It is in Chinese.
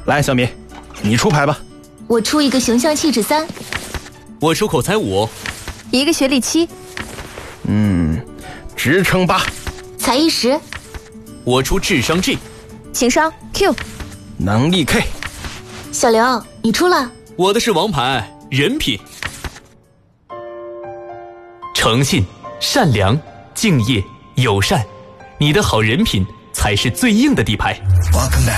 来，小敏，你出牌吧。 我出一个形象气质3， 我出口才5， 一个学历7， 职称8， 才艺10， 我出智商 G， 情商 Q， 能力 K。 小刘，你出了。 我的是王牌人品，诚信、善良、敬业、友善，你的好人品才是最硬的底牌。 Welcome back.